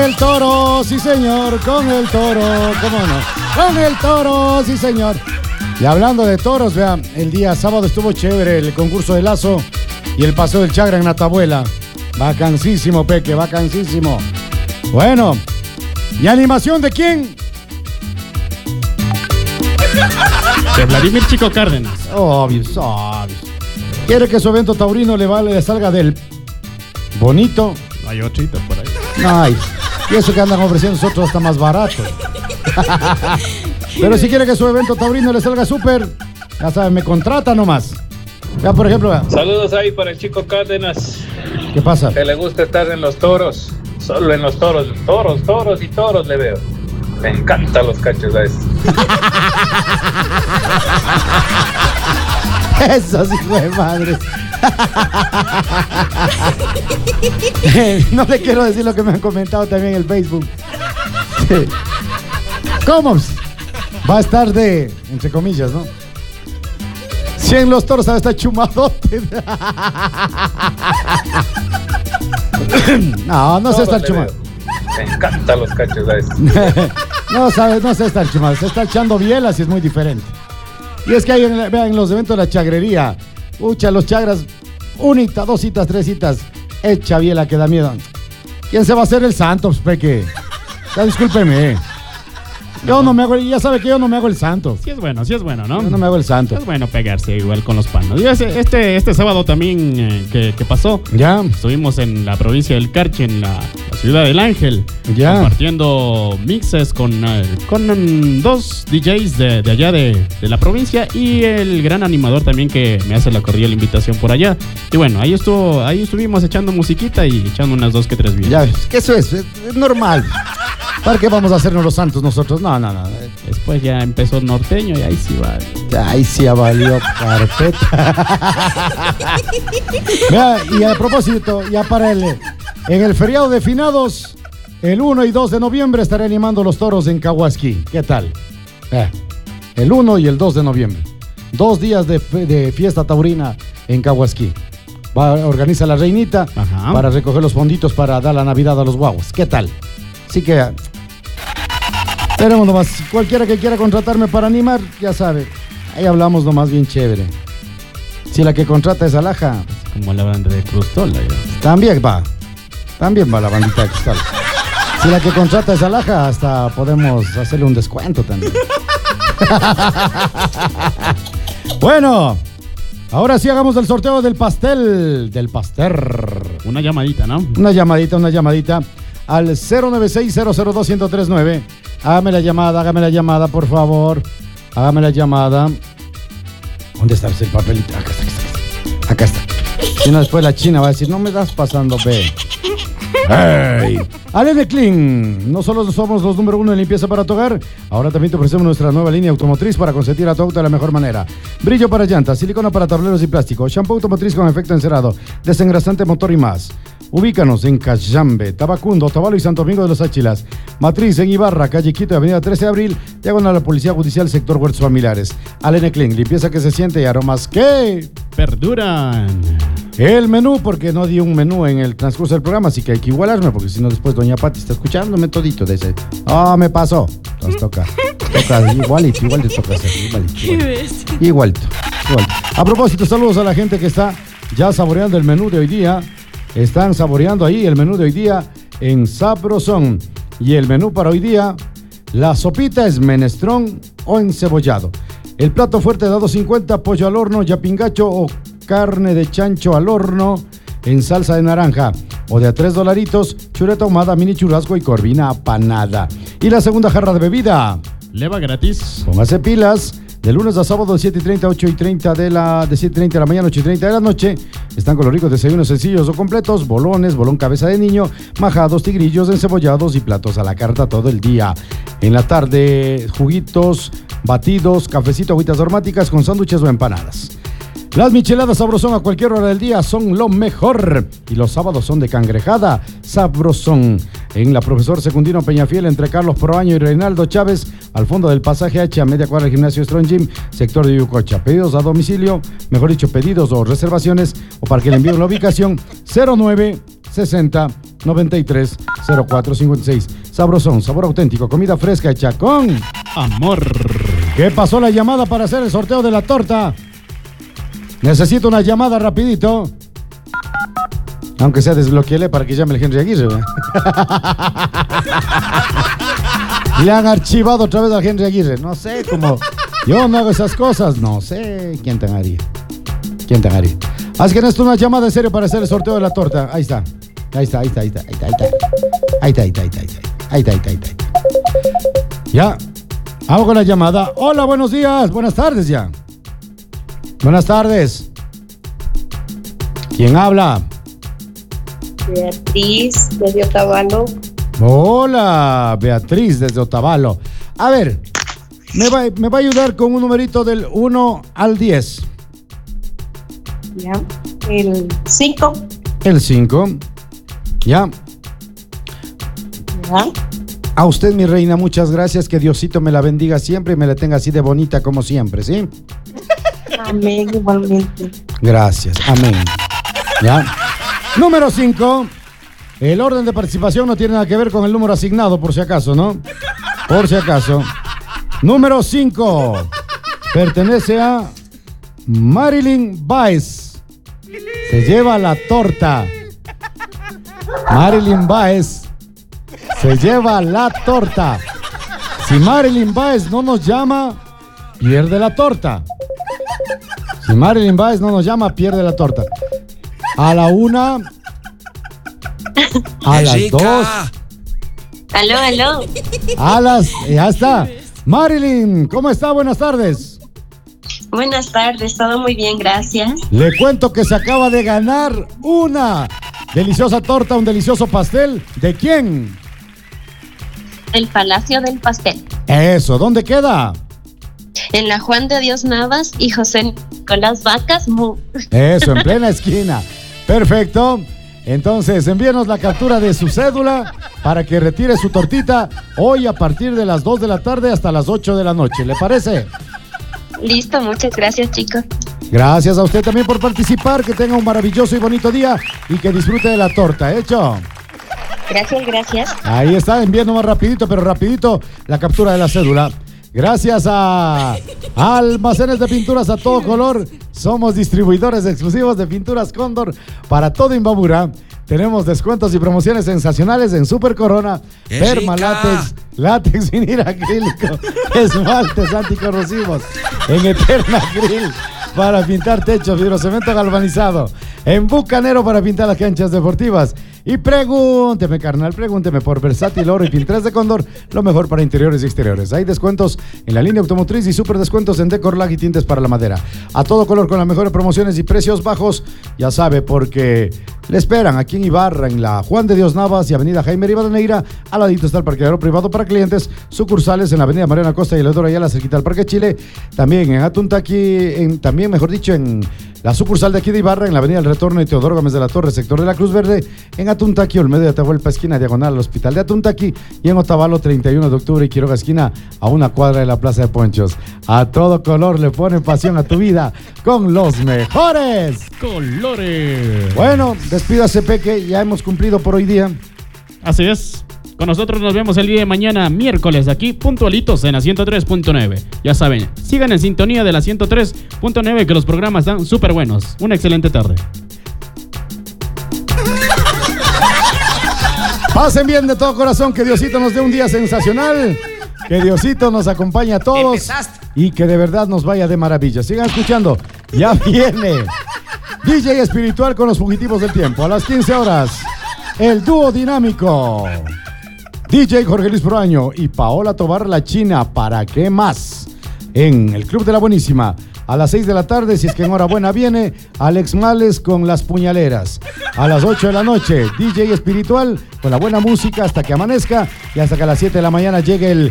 el toro, sí señor, con el toro, cómo no, con el toro, sí señor. Y hablando de toros, vean, el día sábado estuvo chévere el concurso de lazo y el paseo del Chagra en Natabuela. Vacancísimo, Peque, vacancísimo. Bueno, ¿y animación de quién? De Vladimir Chico Cárdenas. Obvio. Quiere que su evento taurino le salga del bonito. Hay otrito por ahí. Ay, y eso que andan ofreciendo nosotros está más barato. Pero si quiere que su evento taurino le salga súper, ya saben, me contrata nomás. Ya, por ejemplo, vea. Saludos ahí para el Chico Cárdenas. ¿Qué pasa? Que le gusta estar en los toros. Solo en los toros. Toros le veo. Me encantan los cachos a esos. Eso sí fue madre. No le quiero decir lo que me han comentado también en el Facebook. Sí. ¿Cómo? Va a estar de, entre comillas, ¿no? Si en los toros está chumadote. No se está chumado. Me encantan los cachos a esos. No se está chumado. Se está echando bielas y es muy diferente. Y es que ahí, vean, en los eventos de la chagrería, los chagras, 1 cita, 2 citas, 3 citas, echa biela que da miedo. ¿Quién se va a hacer el santo, Peque? Ya discúlpeme. Yo no me hago, ya sabe que yo no me hago el santo. Sí es bueno, ¿no? Yo no me hago el santo. Es bueno pegarse igual con los panos. Y este sábado también que pasó. Ya. Estuvimos en la provincia del Carchi, en la ciudad del Ángel. Ya. Compartiendo mixes con 2 DJs de allá de la provincia y el gran animador también que me hace la cordial invitación por allá. Y bueno, ahí estuvimos echando musiquita y echando unas 2 que 3 bien. Ya, que eso es normal. ¿Para qué vamos a hacernos los santos nosotros? No. Después ya empezó el norteño y ahí sí va. Ahí sí ya valió carpeta. Vea, y a propósito, ya para en el feriado de finados, el 1 y 2 de noviembre estaré animando los toros en Cahuasquí. ¿Qué tal? El 1 y el 2 de noviembre. 2 días de fiesta taurina en Cahuasquí. Organiza la reinita. Ajá. Para recoger los fonditos para dar la Navidad a los guaguas. ¿Qué tal? Así que tenemos nomás, cualquiera que quiera contratarme para animar, ya sabe, ahí hablamos nomás bien chévere. Si la que contrata es Alaja, como la banda de Crustola, también va la bandita de Crustola. Si la que contrata es Alaja, hasta podemos hacerle un descuento también. Bueno, ahora sí hagamos el sorteo del pastel. Una llamadita, ¿no? Una llamadita. Al 096-002-1039. Hágame la llamada, por favor. Hágame la llamada. ¿Dónde está el papelito? Acá está. Y no, después la China va a decir, no me das pasando, ve. ¡Hey! Alene Clean, no solo somos los número 1 en limpieza para tu hogar, ahora también te ofrecemos nuestra nueva línea automotriz para consentir a tu auto de la mejor manera. Brillo para llantas, silicona para tableros y plástico, shampoo automotriz con efecto encerado, desengrasante motor y más. Ubícanos en Cayambe, Tabacundo, Tabalo y Santo Domingo de los Áchilas. Matriz en Ibarra, calle Quito, avenida 13 de abril, diagonal a la Policía Judicial, sector Huertos Familiares. Alene Clean, limpieza que se siente y aromas que perduran. El menú, porque no di un menú en el transcurso del programa, así que hay que igualarme, porque si no después doña Pati está escuchándome todito de ese. Me pasó. Entonces toca igualito toca hacer, igualito. A propósito, saludos a la gente que está ya saboreando el menú de hoy día. Están saboreando ahí el menú de hoy día en Sabrosón. Y el menú para hoy día, la sopita es menestrón o encebollado. El plato fuerte de $2.50, pollo al horno, yapingacho o carne de chancho al horno en salsa de naranja. O de a $3, chuleta ahumada, mini churrasco y corvina apanada. Y la segunda jarra de bebida, leva gratis. Póngase pilas. De lunes a sábado de 7:30 a 8:30 de 7:30 de la mañana, 8:30 de la noche. Están con los ricos desayunos sencillos o completos, bolones, bolón cabeza de niño, majados, tigrillos, encebollados y platos a la carta todo el día. En la tarde, juguitos, batidos, cafecito, agüitas aromáticas con sándwiches o empanadas. Las micheladas Sabrosón a cualquier hora del día son lo mejor. Y los sábados son de cangrejada Sabrosón. En la Profesor Secundino Peñafiel, entre Carlos Proaño y Reinaldo Chávez, al fondo del pasaje H, a media cuadra del gimnasio Strong Gym, sector de Yucocha. Pedidos a domicilio, mejor dicho, pedidos o reservaciones, o para que le envíen la ubicación, 0960 930456. Sabrosón, sabor auténtico, comida fresca hecha con amor. ¿Qué pasó la llamada para hacer el sorteo de la torta? Necesito una llamada rapidito. Aunque sea desbloqueele para que llame el Henry Aguirre. Le han archivado otra vez al Henry Aguirre. No sé cómo. Yo no hago esas cosas. No sé quién te haría. Así que necesito una llamada en serio para hacer el sorteo de la torta. Ahí está. Ya. Hago la llamada. Hola, buenos días. Buenas tardes ya. Buenas tardes. ¿Quién habla? Beatriz, desde Otavalo. Hola, Beatriz, desde Otavalo. A ver, me va a ayudar con un numerito del 1 al 10. Ya. El 5. El 5. Ya. Ya. A usted, mi reina, muchas gracias. Que Diosito me la bendiga siempre y me la tenga así de bonita como siempre, ¿sí? Amén, igualmente. Gracias, amén. Ya. Número 5. El orden de participación no tiene nada que ver con el número asignado, por si acaso, ¿no? Por si acaso. Número 5. Pertenece a Marilyn Baez. Se lleva la torta. Marilyn Baez se lleva la torta. Si Marilyn Baez no nos llama, pierde la torta. Si Marilyn Baez no nos llama, pierde la torta. A la 1, a las 2, Aló. a las... Ya está. Marilyn, ¿cómo está? Buenas tardes. Buenas tardes, todo muy bien, gracias. Le cuento que se acaba de ganar una deliciosa torta, un delicioso pastel. ¿De quién? El Palacio del Pastel. Eso, ¿dónde queda? En la Juan de Dios Navas y José Nicolás Vacas. Eso, en plena esquina. Perfecto. Entonces, envíenos la captura de su cédula para que retire su tortita hoy a partir de las 2 de la tarde hasta las 8 de la noche. ¿Le parece? Listo, muchas gracias, chicos. Gracias a usted también por participar. Que tenga un maravilloso y bonito día y que disfrute de la torta. ¿Hecho? Gracias. Ahí está, enviando más rapidito, pero rapidito la captura de la cédula. Gracias a Almacenes de Pinturas a todo color. Somos distribuidores exclusivos de pinturas Cóndor para todo Imbabura. Tenemos descuentos y promociones sensacionales en Super Corona, Permalátex, látex vinil acrílico, esmaltes anticorrosivos, en Eterna Grill para pintar techos, fibrocemento galvanizado, en Bucanero para pintar las canchas deportivas. Y pregúnteme, carnal, pregúnteme por Versátil Oro y Pintres de Cóndor, lo mejor para interiores y exteriores. Hay descuentos en la línea automotriz y super descuentos en Decorlag y tintes para la madera. A todo color con las mejores promociones y precios bajos, ya sabe, porque le esperan aquí en Ibarra, en la Juan de Dios Navas y Avenida Jaime Rivadeneira. Al ladito está el parqueadero privado para clientes, sucursales en la Avenida Mariana Costa y Eleodoro Ayala, cerquita al Parque Chile. También en Atuntaqui, también mejor dicho, en la sucursal de aquí de Ibarra, en la Avenida del Retorno y Teodoro Gómez de la Torre, sector de la Cruz Verde, en Atuntaqui, Olmedo de Atahualpa, esquina diagonal al Hospital de Atuntaqui, y en Otavalo, 31 de octubre y Quiroga, esquina, a una cuadra de la Plaza de Ponchos. A todo color le ponen pasión a tu vida con los mejores colores. Bueno, despídase, Peque, ya hemos cumplido por hoy día. Así es. Con nosotros nos vemos el día de mañana, miércoles, aquí puntualitos en la 103.9. Ya saben, sigan en sintonía de la 103.9, que los programas están súper buenos. Una excelente tarde. Pasen bien de todo corazón, que Diosito nos dé un día sensacional, que Diosito nos acompañe a todos y que de verdad nos vaya de maravilla. Sigan escuchando, ya viene DJ Espiritual con los fugitivos del tiempo. A las 15 horas, el dúo dinámico DJ Jorge Luis Proaño y Paola Tobar la China. ¿Para qué más? En el Club de la Buenísima. A las 6 de la tarde, si es que enhorabuena, viene Alex Males con Las Puñaleras. A las 8 de la noche, DJ Espiritual con la buena música hasta que amanezca y hasta que a las 7 de la mañana llegue el